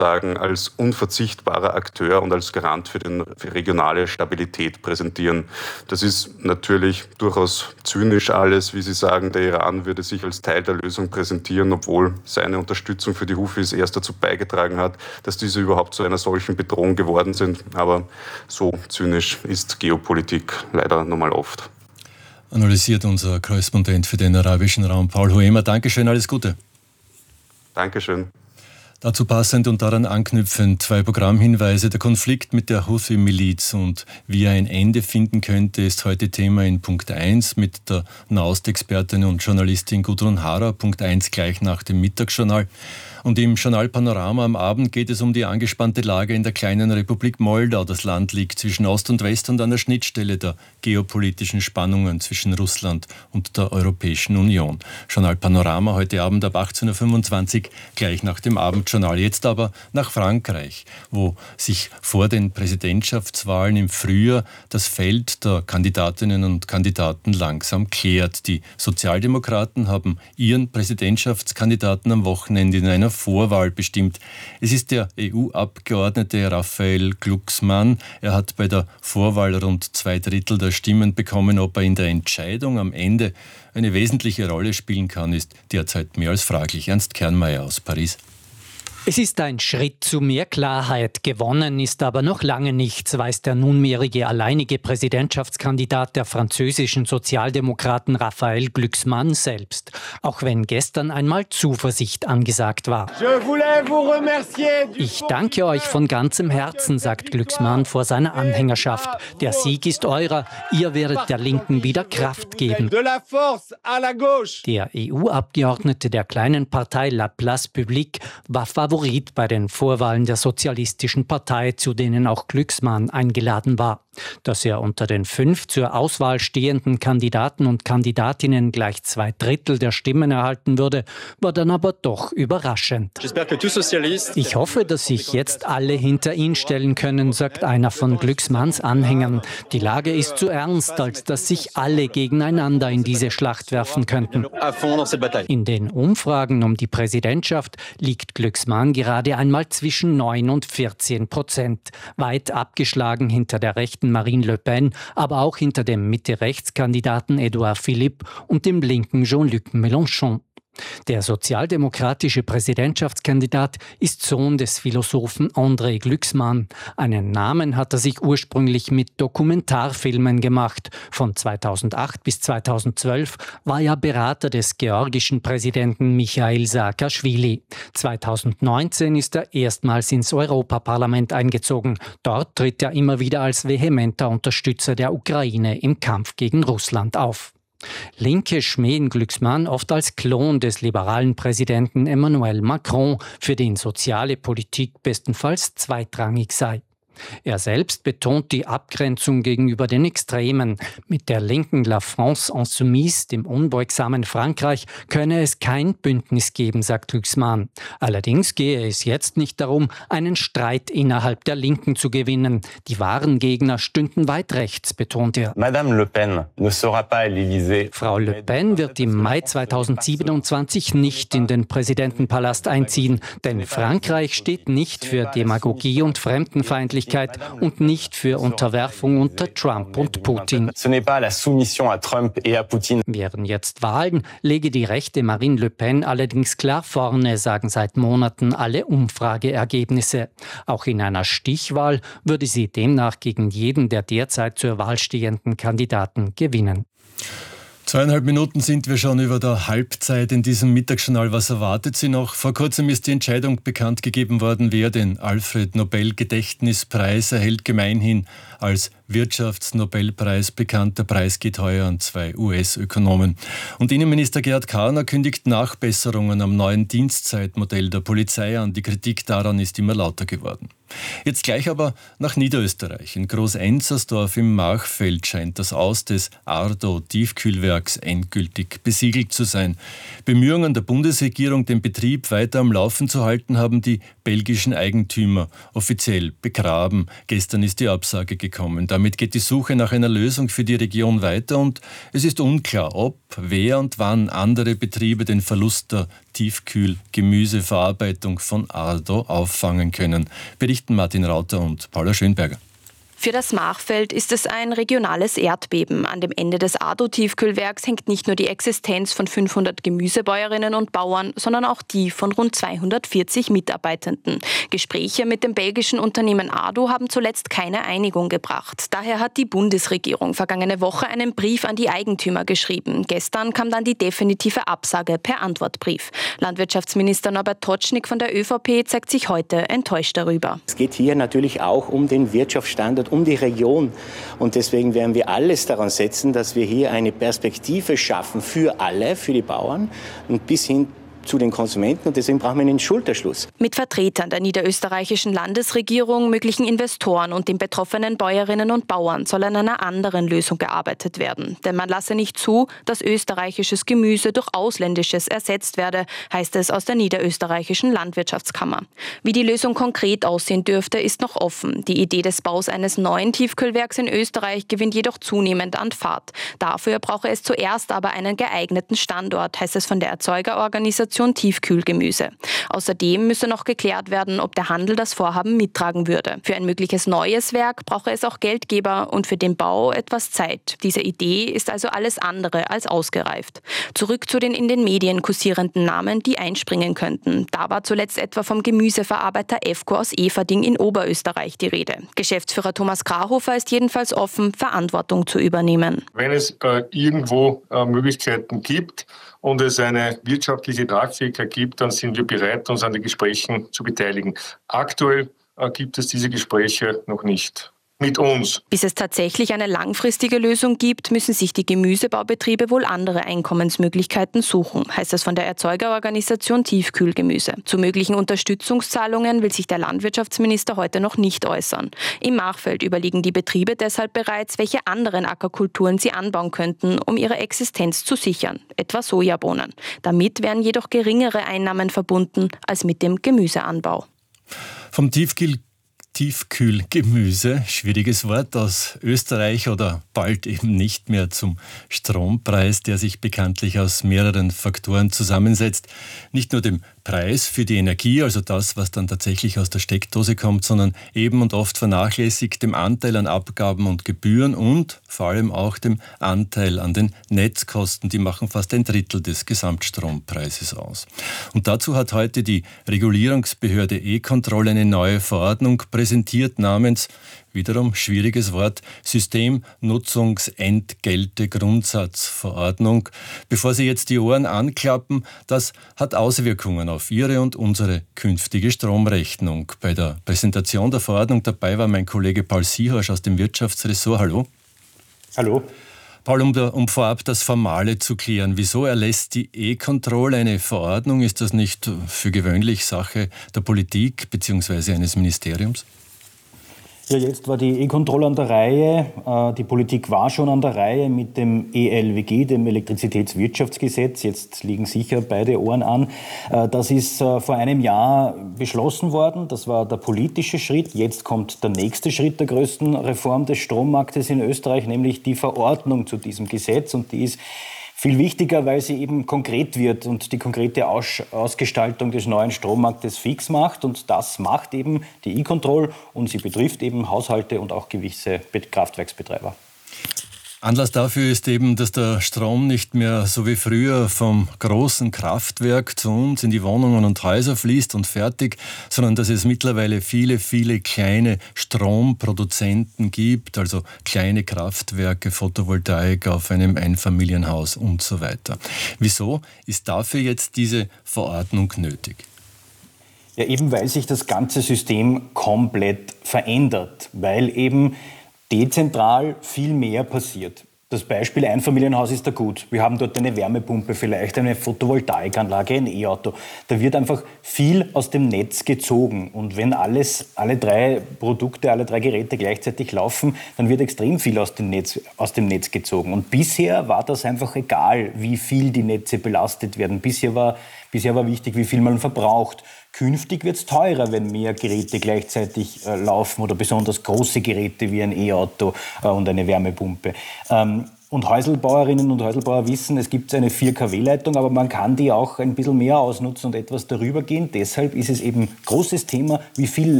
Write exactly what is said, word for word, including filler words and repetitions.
sozusagen als unverzichtbarer Akteur und als Garant für, den, für regionale Stabilität präsentieren. Das ist natürlich durchaus zynisch alles, wie Sie sagen, der Iran würde sich als Teil der Lösung präsentieren, obwohl seine Unterstützung für die Houthis erst dazu beigetragen hat, dass diese überhaupt zu einer solchen Bedrohung geworden sind. Aber so zynisch ist Geopolitik leider nochmal oft. Analysiert unser Korrespondent für den arabischen Raum, Paul Hoemer. Dankeschön, alles Gute. Dankeschön. Dazu passend und daran anknüpfend zwei Programmhinweise. Der Konflikt mit der Houthi-Miliz und wie er ein Ende finden könnte, ist heute Thema in Punkt eins mit der Nahost-Expertin und Journalistin Gudrun Harrer. Punkt eins gleich nach dem Mittagsjournal. Und im Journal Panorama am Abend geht es um die angespannte Lage in der kleinen Republik Moldau. Das Land liegt zwischen Ost und West und an der Schnittstelle der geopolitischen Spannungen zwischen Russland und der Europäischen Union. Journal Panorama heute Abend ab achtzehn Uhr fünfundzwanzig, gleich nach dem Abendjournal. Jetzt aber nach Frankreich, wo sich vor den Präsidentschaftswahlen im Frühjahr das Feld der Kandidatinnen und Kandidaten langsam klärt. Die Sozialdemokraten haben ihren Präsidentschaftskandidaten am Wochenende in einer Vorwahl bestimmt. Es ist der E U-Abgeordnete Raphael Glucksmann. Er hat bei der Vorwahl rund zwei Drittel der Stimmen bekommen. Ob er in der Entscheidung am Ende eine wesentliche Rolle spielen kann, ist derzeit mehr als fraglich. Ernst Kernmeier aus Paris. Es ist ein Schritt zu mehr Klarheit. Gewonnen ist aber noch lange nichts, weiß der nunmehrige alleinige Präsidentschaftskandidat der französischen Sozialdemokraten Raphael Glucksmann selbst. Auch wenn gestern einmal Zuversicht angesagt war. Ich danke euch von ganzem Herzen, sagt Glucksmann vor seiner Anhängerschaft. Der Sieg ist eurer. Ihr werdet der Linken wieder Kraft geben. Der E U-Abgeordnete der kleinen Partei La Place Publique war Favorit bei den Vorwahlen der Sozialistischen Partei, zu denen auch Glucksmann eingeladen war. Dass er unter den fünf zur Auswahl stehenden Kandidaten und Kandidatinnen gleich zwei Drittel der Stimmen erhalten würde, war dann aber doch überraschend. Ich hoffe, dass sich jetzt alle hinter ihn stellen können, sagt einer von Glucksmanns Anhängern. Die Lage ist zu ernst, als dass sich alle gegeneinander in diese Schlacht werfen könnten. In den Umfragen um die Präsidentschaft liegt Glucksmann gerade einmal zwischen neun und vierzehn Prozent, weit abgeschlagen hinter der rechten Marine Le Pen, aber auch hinter dem Mitte-Rechts-Kandidaten Edouard Philippe und dem linken Jean-Luc Mélenchon. Der sozialdemokratische Präsidentschaftskandidat ist Sohn des Philosophen André Glucksmann. Einen Namen hat er sich ursprünglich mit Dokumentarfilmen gemacht. Von zweitausendacht bis zweitausendzwölf war er Berater des georgischen Präsidenten Michail Saakaschwili. zweitausendneunzehn ist er erstmals ins Europaparlament eingezogen. Dort tritt er immer wieder als vehementer Unterstützer der Ukraine im Kampf gegen Russland auf. Linke schmähen Glucksmann oft als Klon des liberalen Präsidenten Emmanuel Macron, für den soziale Politik bestenfalls zweitrangig sei. Er selbst betont die Abgrenzung gegenüber den Extremen. Mit der linken La France Insoumise, dem unbeugsamen Frankreich, könne es kein Bündnis geben, sagt Glucksmann. Allerdings gehe es jetzt nicht darum, einen Streit innerhalb der Linken zu gewinnen. Die wahren Gegner stünden weit rechts, betont er. Madame Le Pen ne sera pas à l'Élysée. Frau Le Pen wird im Mai zweitausendsiebenundzwanzig nicht in den Präsidentenpalast einziehen, denn Frankreich steht nicht für Demagogie und Fremdenfeindlichkeit und nicht für Unterwerfung unter Trump und Putin. Wären jetzt Wahlen, lege die rechte Marine Le Pen allerdings klar vorne, sagen seit Monaten alle Umfrageergebnisse. Auch in einer Stichwahl würde sie demnach gegen jeden der derzeit zur Wahl stehenden Kandidaten gewinnen. Zweieinhalb Minuten sind wir schon über der Halbzeit in diesem Mittagsjournal. Was erwartet Sie noch? Vor kurzem ist die Entscheidung bekannt gegeben worden, wer den Alfred-Nobel-Gedächtnispreis erhält, gemeinhin als Wirtschaftsnobelpreis bekannt. Der Preis geht heuer an zwei U S-Ökonomen. Und Innenminister Gerhard Karner kündigt Nachbesserungen am neuen Dienstzeitmodell der Polizei an. Die Kritik daran ist immer lauter geworden. Jetzt gleich aber nach Niederösterreich. In Groß-Enzersdorf im Machfeld scheint das Aus des Ardo-Tiefkühlwerks endgültig besiegelt zu sein. Bemühungen der Bundesregierung, den Betrieb weiter am Laufen zu halten, haben die belgischen Eigentümer offiziell begraben. Gestern ist die Absage gekommen. Damit Damit geht die Suche nach einer Lösung für die Region weiter und es ist unklar, ob, wer und wann andere Betriebe den Verlust der Tiefkühl-Gemüseverarbeitung von Ardo auffangen können, berichten Martin Rauter und Paula Schönberger. Für das Machfeld ist es ein regionales Erdbeben. An dem Ende des Ardo-Tiefkühlwerks hängt nicht nur die Existenz von fünfhundert Gemüsebäuerinnen und Bauern, sondern auch die von rund zweihundertvierzig Mitarbeitenden. Gespräche mit dem belgischen Unternehmen Ardo haben zuletzt keine Einigung gebracht. Daher hat die Bundesregierung vergangene Woche einen Brief an die Eigentümer geschrieben. Gestern kam dann die definitive Absage per Antwortbrief. Landwirtschaftsminister Norbert Totschnig von der ÖVP zeigt sich heute enttäuscht darüber. Es geht hier natürlich auch um den Wirtschaftsstandort, um die Region. Und deswegen werden wir alles daran setzen, dass wir hier eine Perspektive schaffen für alle, für die Bauern und bis hin zu den Konsumenten. Und deswegen brauchen wir einen Schulterschluss. Mit Vertretern der niederösterreichischen Landesregierung, möglichen Investoren und den betroffenen Bäuerinnen und Bauern soll an einer anderen Lösung gearbeitet werden. Denn man lasse nicht zu, dass österreichisches Gemüse durch ausländisches ersetzt werde, heißt es aus der niederösterreichischen Landwirtschaftskammer. Wie die Lösung konkret aussehen dürfte, ist noch offen. Die Idee des Baus eines neuen Tiefkühlwerks in Österreich gewinnt jedoch zunehmend an Fahrt. Dafür brauche es zuerst aber einen geeigneten Standort, heißt es von der Erzeugerorganisation Tiefkühlgemüse. Außerdem müsse noch geklärt werden, ob der Handel das Vorhaben mittragen würde. Für ein mögliches neues Werk brauche es auch Geldgeber und für den Bau etwas Zeit. Diese Idee ist also alles andere als ausgereift. Zurück zu den in den Medien kursierenden Namen, die einspringen könnten. Da war zuletzt etwa vom Gemüseverarbeiter EFCO aus Eferding in Oberösterreich die Rede. Geschäftsführer Thomas Krahofer ist jedenfalls offen, Verantwortung zu übernehmen. Wenn es äh, irgendwo äh, Möglichkeiten gibt, und es eine wirtschaftliche Tragfähigkeit gibt, dann sind wir bereit, uns an den Gesprächen zu beteiligen. Aktuell äh, gibt es diese Gespräche noch nicht. Mit uns. Bis es tatsächlich eine langfristige Lösung gibt, müssen sich die Gemüsebaubetriebe wohl andere Einkommensmöglichkeiten suchen, heißt es von der Erzeugerorganisation Tiefkühlgemüse. Zu möglichen Unterstützungszahlungen will sich der Landwirtschaftsminister heute noch nicht äußern. Im Machfeld überlegen die Betriebe deshalb bereits, welche anderen Ackerkulturen sie anbauen könnten, um ihre Existenz zu sichern, etwa Sojabohnen. Damit wären jedoch geringere Einnahmen verbunden als mit dem Gemüseanbau. Vom Tiefkühl Tiefkühlgemüse, schwieriges Wort, aus Österreich oder bald eben nicht mehr zum Strompreis, der sich bekanntlich aus mehreren Faktoren zusammensetzt. Nicht nur dem Preis für die Energie, also das, was dann tatsächlich aus der Steckdose kommt, sondern eben und oft vernachlässigt dem Anteil an Abgaben und Gebühren und vor allem auch dem Anteil an den Netzkosten. Die machen fast ein Drittel des Gesamtstrompreises aus. Und dazu hat heute die Regulierungsbehörde E-Control eine neue Verordnung präsentiert namens, wiederum schwieriges Wort, Systemnutzungsentgelte-Grundsatzverordnung. Bevor Sie jetzt die Ohren anklappen, das hat Auswirkungen auf Ihre und unsere künftige Stromrechnung. Bei der Präsentation der Verordnung dabei war mein Kollege Paul Siehasch aus dem Wirtschaftsressort. Hallo. Hallo. Paul, um, der, um vorab das Formale zu klären, wieso erlässt die E-Control eine Verordnung? Ist das nicht für gewöhnlich Sache der Politik bzw. eines Ministeriums? Ja, jetzt war die E-Control an der Reihe. Die Politik war schon an der Reihe mit dem E L W G, dem Elektrizitätswirtschaftsgesetz. Jetzt liegen sicher beide Ohren an. Das ist vor einem Jahr beschlossen worden. Das war der politische Schritt. Jetzt kommt der nächste Schritt der größten Reform des Strommarktes in Österreich, nämlich die Verordnung zu diesem Gesetz. Und die ist viel wichtiger, weil sie eben konkret wird und die konkrete Aus- Ausgestaltung des neuen Strommarktes fix macht. Und das macht eben die E-Control und sie betrifft eben Haushalte und auch gewisse Kraftwerksbetreiber. Anlass dafür ist eben, dass der Strom nicht mehr so wie früher vom großen Kraftwerk zu uns in die Wohnungen und Häuser fließt und fertig, sondern dass es mittlerweile viele, viele kleine Stromproduzenten gibt, also kleine Kraftwerke, Photovoltaik auf einem Einfamilienhaus und so weiter. Wieso ist dafür jetzt diese Verordnung nötig? Ja, eben weil sich das ganze System komplett verändert, weil eben dezentral viel mehr passiert. Das Beispiel Einfamilienhaus ist da gut. Wir haben dort eine Wärmepumpe, vielleicht eine Photovoltaikanlage, ein E-Auto. Da wird einfach viel aus dem Netz gezogen. Und wenn alles, alle drei Produkte, alle drei Geräte gleichzeitig laufen, dann wird extrem viel aus dem Netz, aus dem Netz gezogen. Und bisher war das einfach egal, wie viel die Netze belastet werden. Bisher war Bisher war wichtig, wie viel man verbraucht. Künftig wird es teurer, wenn mehr Geräte gleichzeitig äh, laufen oder besonders große Geräte wie ein E-Auto äh, und eine Wärmepumpe. Ähm, Und Häuselbauerinnen und Häuselbauer wissen, es gibt eine vier Kilovolt-Leitung, aber man kann die auch ein bisschen mehr ausnutzen und etwas darüber gehen. Deshalb ist es eben großes Thema, wie viel